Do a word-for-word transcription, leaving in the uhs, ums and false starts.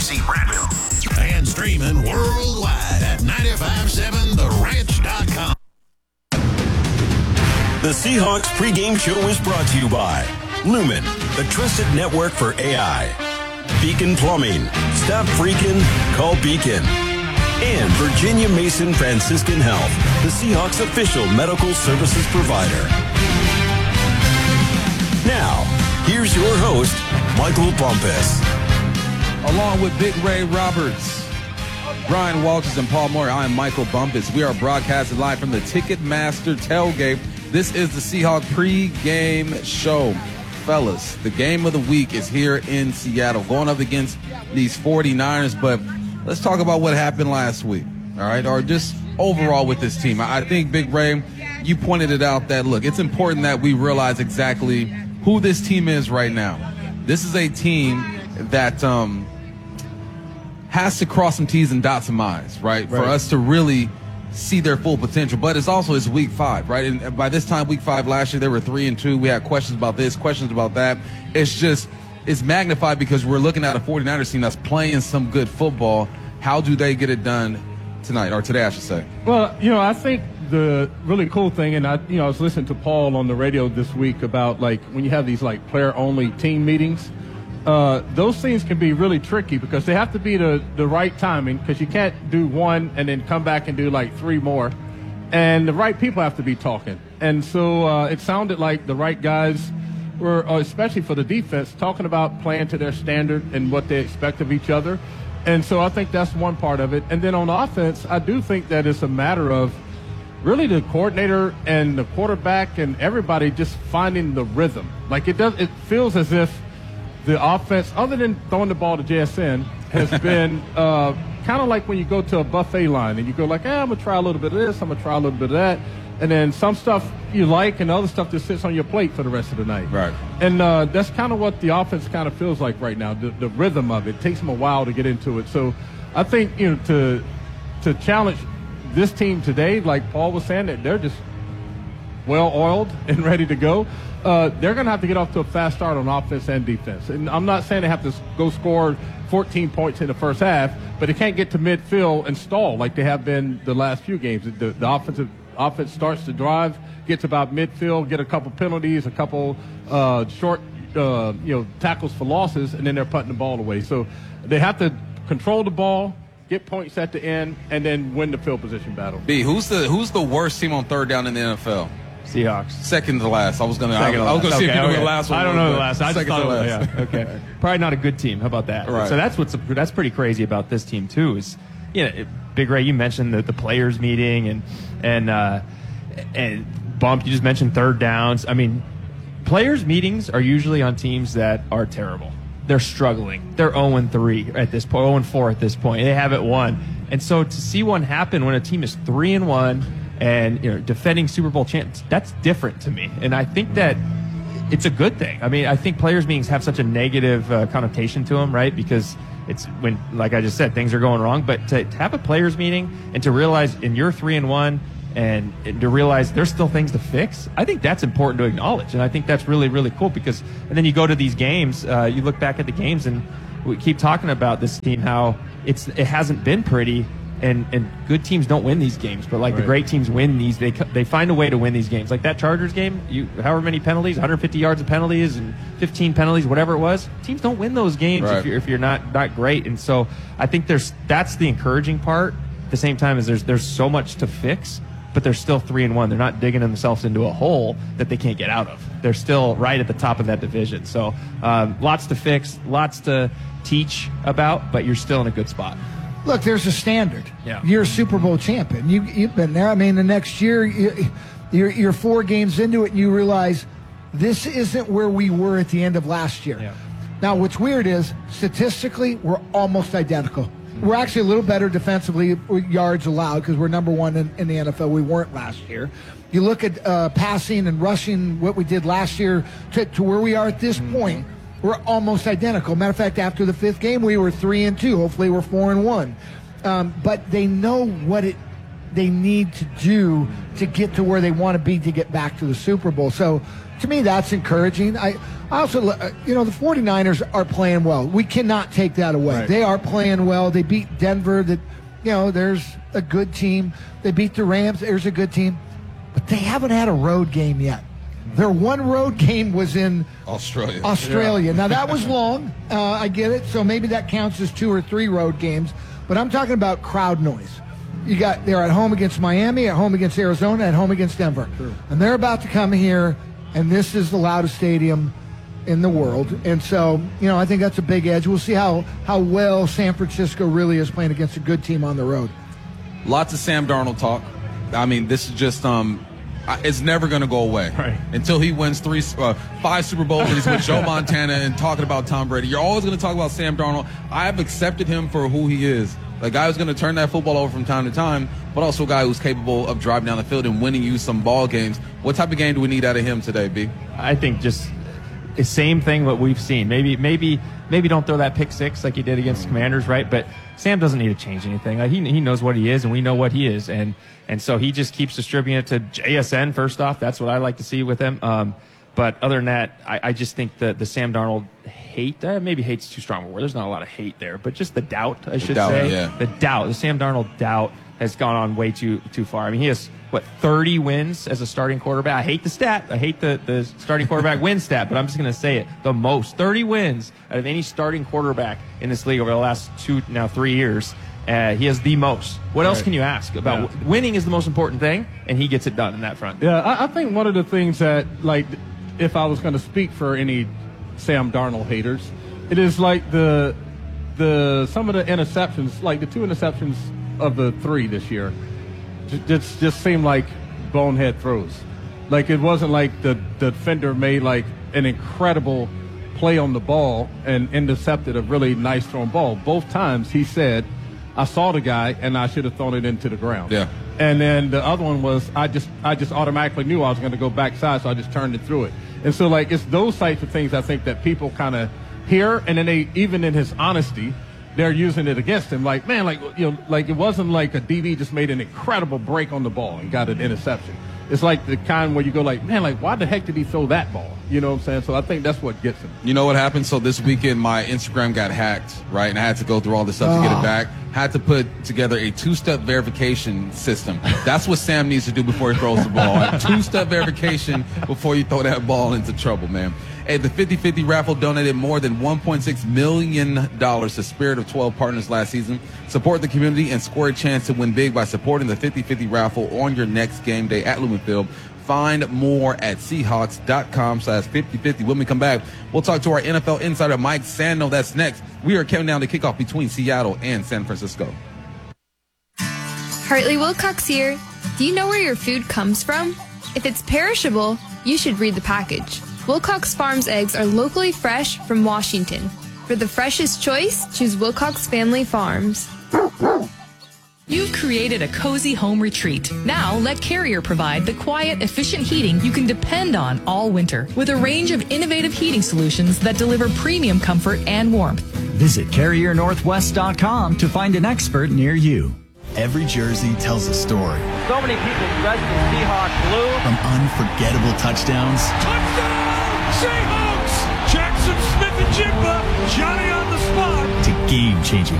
C Prattville. And streaming worldwide at nine five seven the ranch dot com. The Seahawks pregame show is brought to you by Lumen, the trusted network for A I. Beacon Plumbing. Stop freaking, call Beacon. And Virginia Mason Franciscan Health, the Seahawks official medical services provider. Now, here's your host, Michael Bumpus. Along with Big Ray Roberts, Brian Walters, and Paul Moore, I am Michael Bumpus. We are broadcasting live from the Ticketmaster tailgate. This is the Seahawks pregame show. Fellas, the game of the week is here in Seattle, going up against these forty-niners, but let's talk about what happened last week, all right, or just overall with this team. I think, Big Ray, you pointed it out that, look, it's important that we realize exactly who this team is right now. This is a team that um, has to cross some T's and dot some I's, right, right, for us to really see their full potential. But it's also it's week five, right? And by this time, week five last year, they were three and two. We had questions about this, questions about that. It's just it's magnified because we're looking at a forty-niners team that's playing some good football. How do they get it done tonight, or today, I should say? Well, you know, I think the really cool thing, and I, you know, I was listening to Paul on the radio this week about like when you have these like player-only team meetings. Uh, those things can be really tricky because they have to be the, the right timing, because you can't do one and then come back and do like three more. And the right people have to be talking. And so uh, it sounded like the right guys were, uh, especially for the defense, talking about playing to their standard and what they expect of each other. And so I think that's one part of it. And then on offense, I do think that it's a matter of really the coordinator and the quarterback and everybody just finding the rhythm. Like it does, it feels as if the offense, other than throwing the ball to J S N, has been uh, kind of like when you go to a buffet line and you go like, eh, I'm going to try a little bit of this, I'm going to try a little bit of that. And then some stuff you like and other stuff just sits on your plate for the rest of the night. Right. And uh, that's kind of what the offense kind of feels like right now, the, the rhythm of it. It takes them a while to get into it. So I think, you know, to to challenge this team today, like Paul was saying, that they're just well-oiled and ready to go. Uh, they're going to have to get off to a fast start on offense and defense. And I'm not saying they have to go score fourteen points in the first half, but they can't get to midfield and stall like they have been the last few games. The, the offensive offense starts to drive, gets about midfield, get a couple penalties, a couple uh, short uh, you know tackles for losses, and then they're putting the ball away. So they have to control the ball, get points at the end, and then win the field position battle. B, who's the who's the worst team on third down in the N F L? Seahawks. Second to last. I was going to I, I was going to see okay, if you okay. know the last one. I don't know the last. I just second thought to it was, last. yeah. Okay. Probably not a good team. How about that? Right. So that's what's that's pretty crazy about this team too. Is you know, it, Big Ray, you mentioned the, the players meeting and and uh, and Bump. You just mentioned third downs. I mean, players meetings are usually on teams that are terrible. They're struggling. They're zero and three at this point. zero and four at this point. They haven't won. And so to see one happen when a team is three and one. And you know, defending Super Bowl champs, that's different to me. And I think that it's a good thing. I mean, I think players meetings have such a negative uh, connotation to them, right? Because it's when, like I just said, things are going wrong. But to, to have a players meeting and to realize in you're three and one and, and to realize there's still things to fix, I think that's important to acknowledge. And I think that's really, really cool because, and then you go to these games, uh, you look back at the games and we keep talking about this team, how it's it hasn't been pretty. And and good teams don't win these games, but like right. the great teams win these. They they find a way to win these games. Like that Chargers game, you however many penalties, one hundred fifty yards of penalties and fifteen penalties, whatever it was. Teams don't win those games right. if you're if you're not not great. And so I think there's that's the encouraging part. At the same time as there's there's so much to fix, but they're still three and one. They're not digging themselves into a hole that they can't get out of. They're still right at the top of that division. So um, lots to fix, lots to teach about, but you're still in a good spot. Look, there's a standard. Yeah. You're a Super Bowl champion. You, you've been there. I mean, the next year, you, you're, you're four games into it, and you realize this isn't where we were at the end of last year. Yeah. Now, what's weird is, statistically, we're almost identical. We're actually a little better defensively, yards allowed, because we're number one in, in the N F L. We weren't last year. You look at uh, passing and rushing, what we did last year to, to where we are at this mm-hmm. point. We're almost identical. Matter of fact, after the fifth game, we were three and two. Hopefully, we're four and one. Um, but they know what it they need to do to get to where they want to be to get back to the Super Bowl. So to me, that's encouraging. I, I also, uh, you know, the 49ers are playing well. We cannot take that away. Right. They are playing well. They beat Denver. That, you know, there's a good team. They beat the Rams. There's a good team. But they haven't had a road game yet. Their one road game was in Australia. Australia. Yeah. Now, that was long. Uh, I get it. So maybe that counts as two or three road games. But I'm talking about crowd noise. You got they're at home against Miami, at home against Arizona, at home against Denver. True. And they're about to come here, and this is the loudest stadium in the world. And so, you know, I think that's a big edge. We'll see how, how well San Francisco really is playing against a good team on the road. Lots of Sam Darnold talk. I mean, this is just um, I- it's never going to go away Right. until he wins three, uh, five Super Bowls. He's with Joe Montana and talking about Tom Brady. You're always going to talk about Sam Darnold. I have accepted him for who he is. A guy who's going to turn that football over from time to time, but also a guy who's capable of driving down the field and winning you some ball games. What type of game do we need out of him today, B? I think just the same thing what we've seen. Maybe, maybe, maybe don't throw that pick six like he did against the Commanders, right? But Sam doesn't need to change anything. Like he he knows what he is, and we know what he is, and and so he just keeps distributing it to J S N. First off, that's what I like to see with him. Um, but other than that, I, I just think that the Sam Darnold hate, uh, maybe hate's too strong a word. There's not a lot of hate there, but just the doubt, I should doubt, say, yeah. the doubt, the Sam Darnold doubt has gone on way too too far. I mean, he has what thirty wins as a starting quarterback. I hate the stat. I hate the the starting quarterback win stat, but I'm just going to say it: the most thirty wins out of any starting quarterback in this league over the last two now three years. Uh, he has the most. What else Right. can you ask about? Yeah. Winning is the most important thing, and he gets it done in that front. Yeah, I, I think one of the things that, like, if I was going to speak for any Sam Darnold haters, it is like the the some of the interceptions, like the two interceptions of the three this year, ju- just just seem like bonehead throws. Like it wasn't like the, the defender made like an incredible play on the ball and intercepted a really nice thrown ball. Both times he said, I saw the guy and I should have thrown it into the ground. Yeah. And then the other one was I just I just automatically knew I was going to go backside, so I just turned it through it. And so like it's those types of things I think that people kind of hear, and then they even in his honesty, they're using it against him. Like man, like you know, like it wasn't like a D B just made an incredible break on the ball and got an interception. It's like the kind where you go like, man, like why the heck did he throw that ball? You know what I'm saying? So I think that's what gets him. You know what happened? So this weekend, my Instagram got hacked, right? And I had to go through all this stuff to get it back. Had to put together a two-step verification system. That's what Sam needs to do before he throws the ball. A two-step verification before you throw that ball into trouble, man. Hey, the fifty fifty raffle donated more than one point six million dollars to Spirit of twelve partners last season. Support the community and score a chance to win big by supporting the fifty fifty raffle on your next game day at Lumen Field. Find more at Seahawks.com slash 5050. When we come back, we'll talk to our N F L insider, Mike Sando. That's next. We are counting down the kickoff between Seattle and San Francisco. Hartley Wilcox here. Do you know where your food comes from? If it's perishable, you should read the package. Wilcox Farms eggs are locally fresh from Washington. For the freshest choice, choose Wilcox Family Farms. You've created a cozy home retreat. Now let Carrier provide the quiet, efficient heating you can depend on all winter with a range of innovative heating solutions that deliver premium comfort and warmth. Visit Carrier Northwest dot com to find an expert near you. Every jersey tells a story. So many people dressed in Seahawks blue. From unforgettable touchdowns. Touchdown! Seahawks! Jackson Smith and Jigba, Johnny on the spot. To game-changing